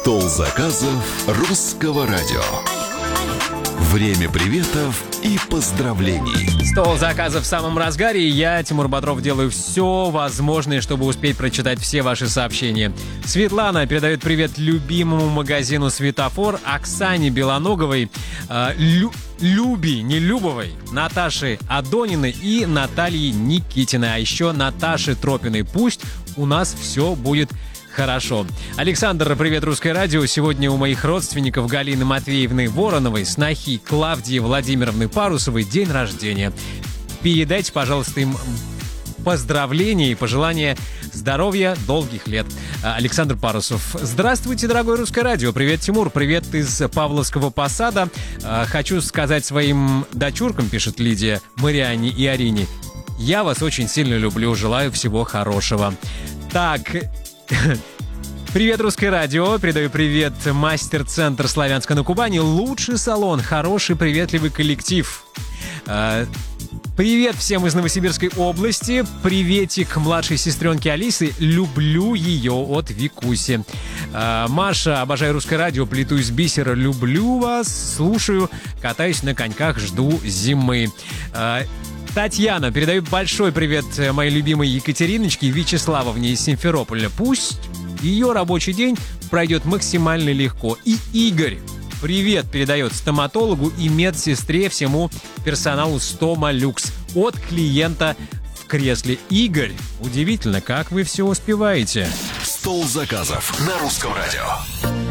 Стол заказов русского радио. Время приветов и поздравлений. Стол заказов в самом разгаре. Я, Тимур Бодров, делаю все возможное, чтобы успеть прочитать все ваши сообщения. Светлана передает привет любимому магазину «Светофор», Оксане Белоноговой, Любе Нелюбовой, Наташе Адониной и Наталье Никитиной. А еще Наташе Тропиной. Пусть у нас все будет хорошо. Александр, привет, Русское радио. Сегодня у моих родственников Галины Матвеевны Вороновой, снохи Клавдии Владимировны Парусовой день рождения. Передайте, пожалуйста, им поздравления и пожелания здоровья, долгих лет. Александр Парусов. Здравствуйте, дорогое Русское радио. Привет, Тимур. Привет из Павловского Посада. Хочу сказать своим дочуркам, пишет Лидия, Мариане и Арине, я вас очень сильно люблю. Желаю всего хорошего. Так... Привет, Русское радио. Передаю привет Мастер-центр Славянска на Кубани. Лучший салон, хороший, приветливый коллектив. Привет всем из Новосибирской области. Приветик младшей сестренке Алисы. Люблю ее от Викуси. Маша, обожаю Русское радио. Плету из бисера. Люблю вас. Слушаю. Катаюсь на коньках. Жду зимы. Татьяна, передаю большой привет моей любимой Екатериночке Вячеславовне из Симферополя. Пусть ее рабочий день пройдет максимально легко. И Игорь привет передает стоматологу и медсестре, всему персоналу Стома Люкс от клиента в кресле. Игорь, удивительно, как вы все успеваете. Стол заказов на Русском радио.